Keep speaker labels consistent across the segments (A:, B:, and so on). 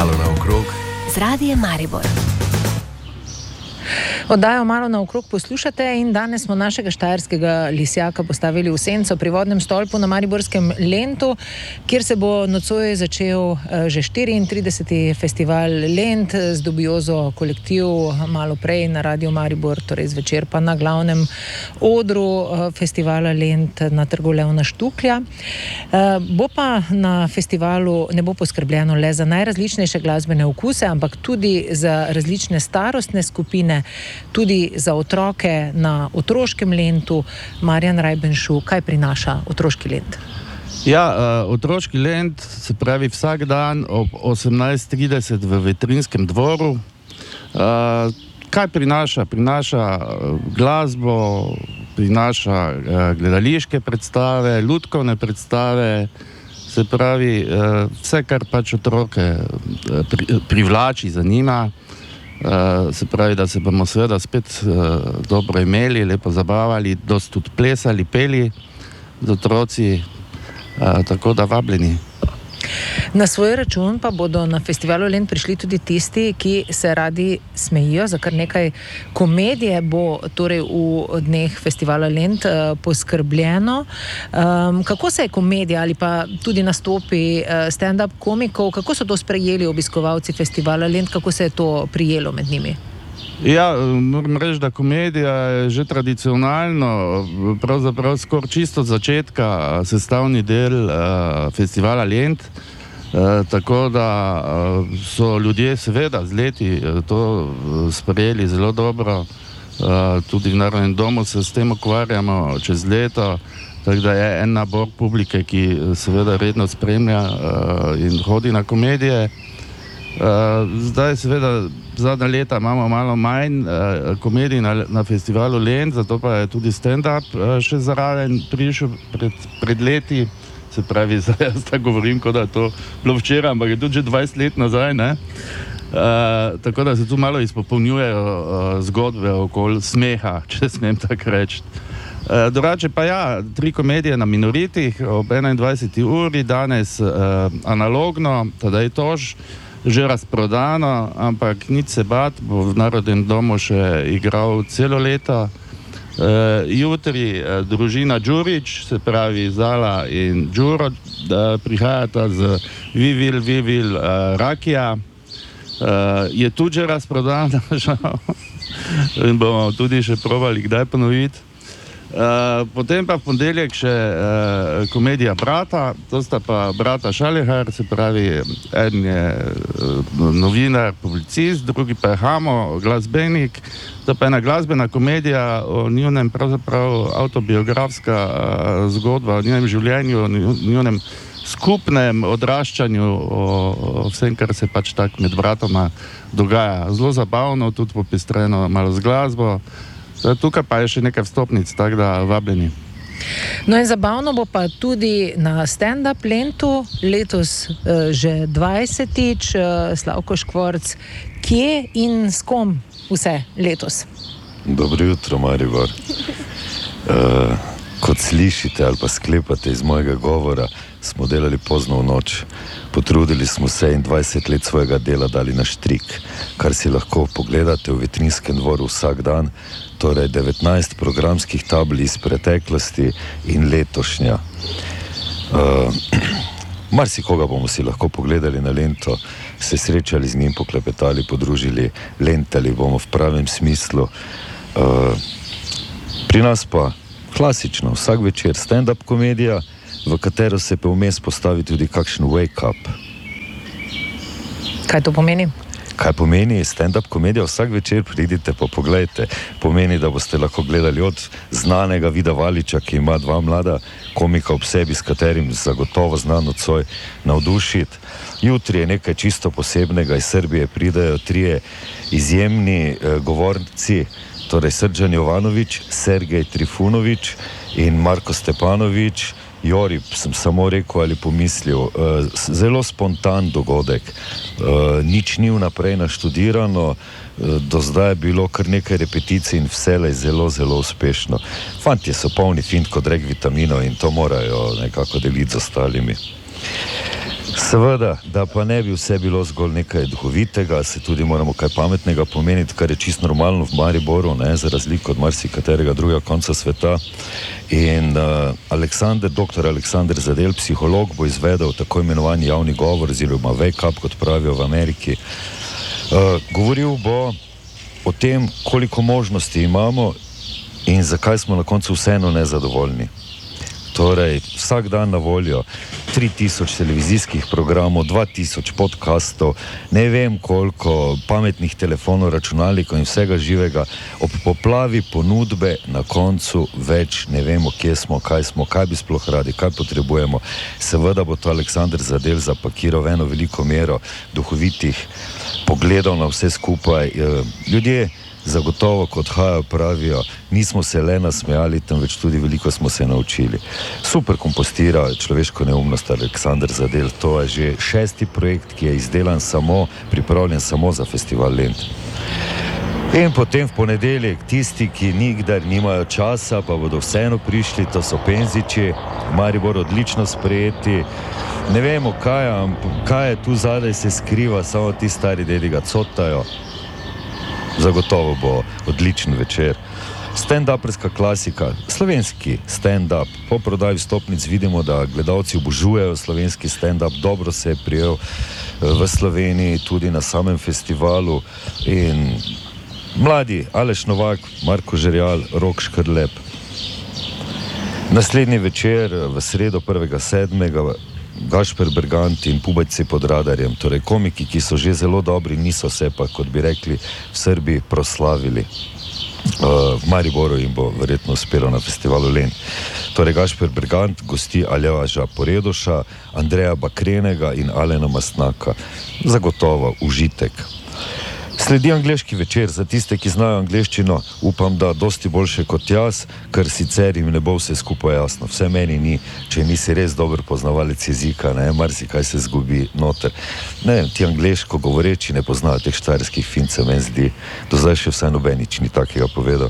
A: Malo naokrog
B: z Radijem Maribor. Oddajo Malo naokrog poslušate in danes smo našega štajerskega lisjaka postavili v senco pri vodnem stolpu na mariborskem Lentu, kjer se bo nocoj začel že 34. festival Lent z dubiozo kolektiv malo prej na Radio Maribor, torej zvečer pa na glavnem odru festivala Lent na Trgu Leona Štuklja. Bo pa na festivalu ne bo poskrbljeno le za najrazličnejše glasbene okuse, ampak tudi za različne starostne skupine, tudi za otroke na otroškem Lentu. Marjan Rajbenšu, kaj prinaša otroški Lent?
C: Ja, otroški Lent se pravi vsak dan ob 18:30 v Vetrinskem dvoru. Kaj prinaša? Prinaša glasbo, prinaša gledališke predstave, lutkovne predstave, se pravi vse, kar pač otroke privlači, zanima. Se pravi, da se bomo seveda spet dobro imeli, lepo zabavali, dosti tudi plesali, peli z otroci, tako da vabljeni.
B: Na svoj račun pa bodo na festivalu Lent prišli tudi tisti, ki se radi smejijo. Za kar nekaj komedije bo torej v dneh festivala Lent poskrbljeno. Kako se je komedija ali pa tudi nastopi stand-up komikov, kako so to sprejeli obiskovalci festivala Lent, kako se je to prijelo med njimi?
C: Ja, moram reči, da komedija je že tradicionalno, pravzaprav skoraj čisto od začetka sestavni del festivala Lent, tako da so ljudje seveda z leti to sprejeli zelo dobro, tudi v Narodnem domu se s tem ukvarjamo čez leto, tako da je en nabor publike, ki seveda redno spremlja in hodi na komedije. Zdaj seveda zadnja leta imamo malo manj komedij na festivalu Lent, zato pa je tudi stand-up še zraven prišel pred leti. Se pravi, zdaj jaz tako govorim, kot da je to bilo včeraj, ampak je tudi že 20 let nazaj, ne? Tako da se tu malo izpopolnjujejo zgodbe okoli smeha, če smem tako reči. Drugače pa ja, 3 komedije na Minoritih ob 21. uri, danes analogno, Tadej Toš, že razprodano, ampak nič se bat, bo v Narodnem domu še igral celo leto. Jutri družina Đurić, se pravi Zala in Đuro, prihajata z Vivil Rakija. Je tudi že razprodana, žal. In bomo tudi še probali kdaj ponoviti. Potem pa v ponedeljek še komedija Brata, to sta pa brata Šalihar, se pravi, en je novinar, publicist, drugi pa je Hamo, glasbenik. To pa je ena glasbena komedija o njunem pravzaprav autobiografska zgodba, o njunem življenju, o njunem skupnem odraščanju, o vsem, kar se pač tak med bratoma dogaja. Zelo zabavno, tudi popestreno malo z glasbo. Tukaj pa je še nekaj vstopnic, tako da vabljeni.
B: No in zabavno bo pa tudi na stand-up Lentu, letos že 20-tič, Slavko Škvorc. Kje in s kom vse letos?
D: Dobro jutro, Maribor. Kot slišite ali pa sklepate iz mojega govora, smo delali pozno v noč. Potrudili smo se in 20 let svojega dela dali na štrik, kar si lahko pogledate v Vetrinskem dvoru vsak dan, torej 19 programskih tabel iz preteklosti in letošnja. Marsikoga bomo si lahko pogledali na Lento, se srečali z njim, poklepetali, podružili, lentali bomo v pravem smislu. Pri nas pa klasično, vsak večer stand-up komedija, v katero se pa vmes postavi tudi kakšen wake-up.
B: Kaj to pomeni?
D: Kaj pomeni stand-up komedija? Vsak večer pridite pa pogledajte. Pomeni, da boste lahko gledali od znanega Vida Valiča, ki ima 2 mlada komika ob sebi, s katerim zagotovo zna nocoj navdušiti. Jutri je nekaj čisto posebnega, iz Srbije pridajo 3 izjemni govorci, torej Srđan Jovanović, Sergej Trifunović in Marko Stepanović. Jori, sem samo rekel ali pomislil, zelo spontan dogodek, nič ni vnaprej naštudirano, do zdaj je bilo kar nekaj repeticij in vselej zelo, zelo uspešno. Fantje so polni fint kot rek vitaminov in to morajo nekako deliti z ostalimi. Seveda, da pa ne bi vse bilo zgolj nekaj duhovitega, se tudi moramo kaj pametnega pomeniti, kar je čisto normalno v Mariboru, ne, za razliko od marsikaterega drugega konca sveta. In dr. Aleksander Zadel, psiholog, bo izvedel tako imenovani javni govor, oziroma wake up, kot pravijo v Ameriki. Govoril bo o tem, koliko možnosti imamo in zakaj smo na koncu vseeno nezadovoljni. Torej, vsak dan na voljo 3000 televizijskih programov, 2000 podcastov, ne vem koliko pametnih telefonov, računalnikov in vsega živega, ob poplavi ponudbe na koncu več ne vemo, kje smo, kaj bi sploh radi, kaj potrebujemo. Seveda bo to Aleksander Zadel zapakiral v eno veliko mero duhovitih pogledov na vse skupaj. Ljudje zagotovo, kot odhajajo, pravijo, nismo se le nasmejali, temveč tudi veliko smo se naučili. Super kompostira človeško neumnost Aleksander Zadel. To je že 6. projekt, ki je izdelan pripravljen samo za festival Lent. In potem v ponedeljek tisti, ki nikdar nimajo časa, pa bodo vseeno prišli, to so Penziči, Maribor odlično sprejeti. Ne vemo, kaj je tu zadaj se skriva, samo ti stari dedi ga cotajo. Zagotovo bo odličen večer. Stand-uperska klasika, slovenski stand-up. Po prodaji vstopnic vidimo, da gledalci obožujejo slovenski stand-up, dobro se je prijel v Sloveniji, tudi na samem festivalu. In mladi Aleš Novak, Marko Žerjal, Rok Škrlep. Naslednji večer, v sredo 1.7. Gašper Bergant in Pubajci pod radarjem, torej komiki, ki so že zelo dobri, niso se pa, kot bi rekli, v Srbiji proslavili. V Mariboru jim bo verjetno uspelo na festivalu Lent. Torej Gašper Bergant gosti Aljaža Poredoša, Andreja Bakrenega in Alena Mastnaka. Zagotovo užitek. Sledi angleški večer za tiste, ki znajo angleščino, upam, da dosti boljše kot jaz, ker sicer jim ne bo vse skupaj jasno. Vse meni ni, če nisi res dober poznavalec jezika, ne, marsikaj se zgubi noter. Ne, ti angleško govoreči ne poznajo teh štajerskih fincev, meni zdi, do zdaj še vsaj nobenič ni takega povedal.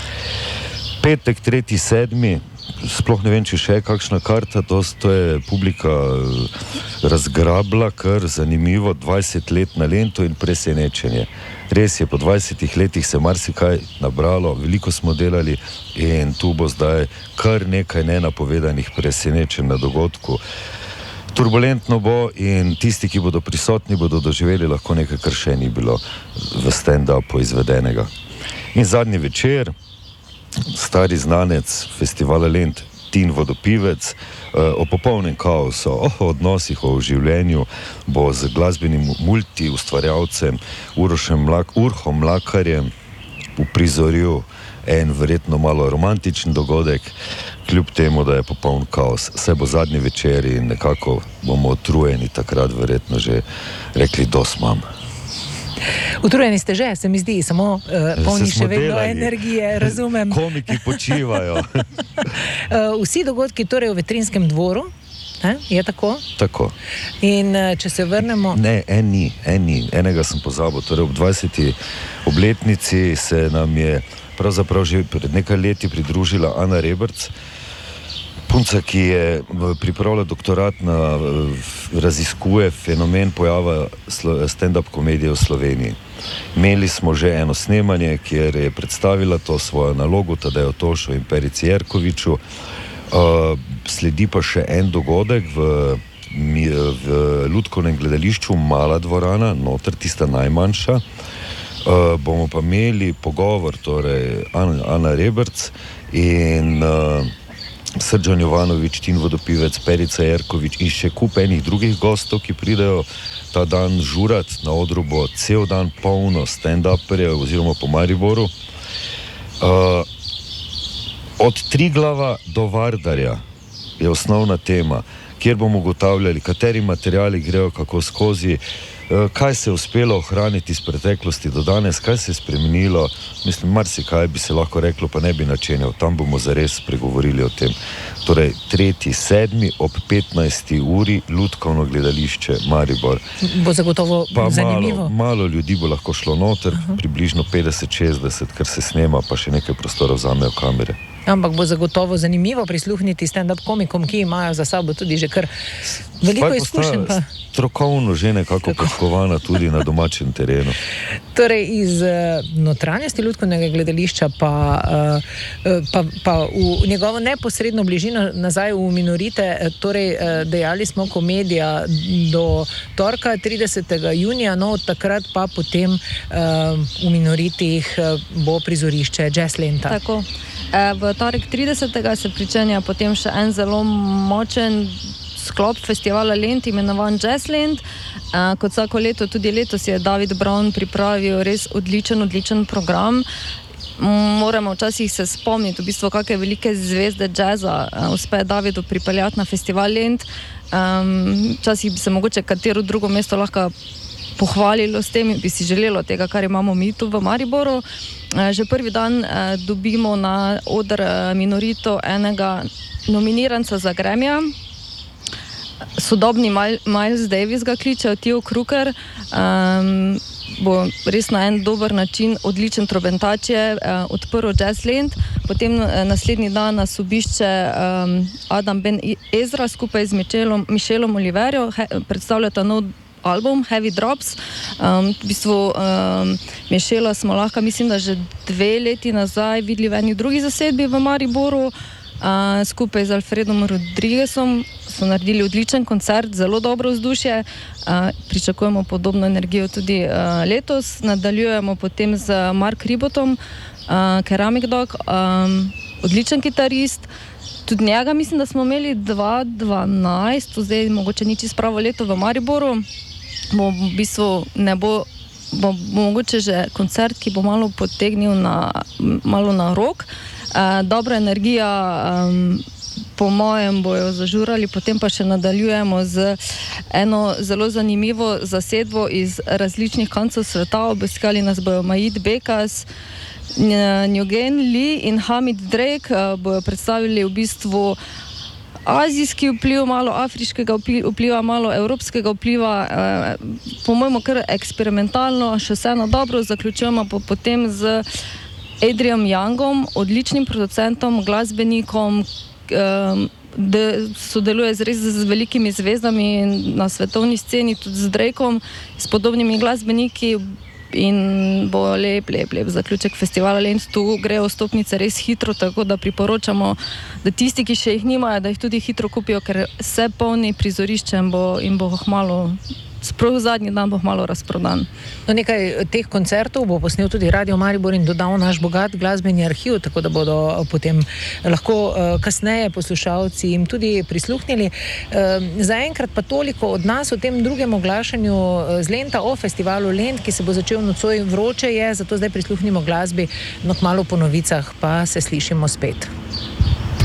D: Petek, 3.7. Sploh ne vem, če še je kakšna karta, to je publika razgrabla, kar zanimivo, 20 let na Lentu in presenečenje. Res je, po 20 letih se marsikaj nabralo, veliko smo delali in tu bo zdaj kar nekaj nenapovedanih presenečenj na dogodku. Turbulentno bo in tisti, ki bodo prisotni, bodo doživeli lahko nekaj, kar še ni bilo v stand-upu izvedenega. In zadnji večer, stari znanec festivala Lent, Tin Vodopivec, o popolnem kaosu, o odnosih, o življenju, bo z glasbenim multi-ustvarjalcem Urhom Mlakarjem uprizoril en verjetno malo romantičen dogodek, kljub temu, da je popoln kaos. Se bo zadnji večer in nekako bomo utrujeni takrat verjetno že rekli, dos mam.
B: Utrujeni ste že, se mi zdi, samo polni še vedno energije, razumem.
D: Komiki počivajo.
B: Vsi dogodki torej v Vetrinskem dvoru, je tako?
D: Tako.
B: In če se vrnemo...
D: Ne, enega sem pozabil, torej ob 20. obletnici se nam je pravzaprav že pred nekaj leti pridružila Ana Reberc, punca, ki je pripravila doktorat raziskuje fenomen pojava stand-up komedije v Sloveniji. Imeli smo že eno snemanje, kjer je predstavila to svojo nalogo Tadeju Tošu in Perici Jerkoviču. Sledi pa še en dogodek v Lutkovnem gledališču, mala dvorana, noter tista najmanjša. Bomo pa imeli pogovor, torej Ana Reberc in Srđan Jovanovič, Tin Vodopivec, Perica Jerkovič in še kup enih drugih gostov, ki pridejo ta dan žurat. Na odru bo cel dan polno stand-uperjev oziroma po Mariboru. Od Triglava do Vardarja je osnovna tema, kjer bomo ugotavljali, kateri materiali grejo kako skozi, kaj se je uspelo ohraniti iz preteklosti do danes, kaj se je spremenilo. Mislim, marsikaj bi se lahko reklo, pa ne bi načenjal. Tam bomo zares pregovorili o tem. Torej, 3.7. ob 15. uri, Lutkovno gledališče Maribor.
B: Bo zagotovo zanimivo.
D: Malo ljudi bo lahko šlo noter, približno 50-60, ker se snema, pa še nekaj prostora vzamejo kamere.
B: Ampak bo zagotovo zanimivo prisluhniti stand-up komikom, ki imajo za sabo tudi že kar veliko izkušenj. Pa
D: strokovno že nekako podkovana tudi na domačem terenu.
B: Torej, iz notranjosti Lutkovnega gledališča pa v njegovo neposredno bližino nazaj v Minorite, torej dejali smo komedija do torka 30. junija, no od takrat pa potem v Minoritih bo prizorišče Jazz Lenta.
A: Tako. V torek 30. se pričenja potem še en zelo močen sklop festivala Lent, imenovan Jazz Lent. Kot vsako leto, tudi letos je David Brown pripravil res odličen program. Moramo včasih se spomniti, v bistvu, kakšne velike zvezde jazza uspe Davidu pripeljati na festival Lent. Včasih bi se mogoče katero drugo mesto lahko pohvalilo s tem in bi si želelo tega, kar imamo mi tu v Mariboru. Že prvi dan dobimo na oder Minorito enega nominiranca za Grammyja. Sodobni Miles Davis ga kličejo, Theo Croker. Bo res na en dober način, odličen trobentač je, odprl Jazz Lent. Potem naslednji dan nas obišče Adam Ben Ezra skupaj z Michelom Oliverjo, predstavljata nov album Heavy Drops. V bistvu Michela smo lahko, mislim, da že 2 leti nazaj videli v eni drugi zasedbi v Mariboru. Skupaj z Alfredom Rodriguezom so naredili odličen koncert, zelo dobro vzdušje. Pričakujemo podobno energijo tudi letos. Nadaljujemo potem z Mark Ribotom, Ceramic Dog, odličen kitarist. Tudi njega mislim, da smo imeli 2012, zdaj mogoče ni čisto pravo leto v Mariboru. Bo v bistvu bo mogoče že koncert, ki bo malo potegnil malo na rok. Dobra energija, po mojem bojo zažurali, potem pa še nadaljujemo z eno zelo zanimivo zasedbo iz različnih koncev sveta. Obiskali nas bojo Majid Bekas, Njogen Lee in Hamid Drake. Bojo predstavili v bistvu azijski vpliv, malo afriškega vpliva, malo evropskega vpliva, po mojemu kar eksperimentalno, še vseeno dobro. Zaključujemo potem z Adrianom Youngom, odličnim producentom, glasbenikom, sodeluje res z velikimi zvezdami na svetovni sceni, tudi z Drakeom, s podobnimi glasbeniki. In bo lep zaključek festivala Lent. Tu grejo vstopnice res hitro, tako da priporočamo, da tisti, ki še jih nimajo, da jih tudi hitro kupijo, ker se polni prizorišče in bo malo, sploh zadnji dan bo malo razprodan.
B: No, nekaj teh koncertov bo posnel tudi Radio Maribor in dodal naš bogat glasbeni arhiv, tako da bodo potem lahko kasneje poslušalci jim tudi prisluhnili. Zaenkrat pa toliko od nas o tem drugem oglašanju z Lenta, o festivalu Lent, ki se bo začel nocoj. Vroče je, zato zdaj prisluhnimo glasbi, no kmalu po novicah pa se slišimo spet.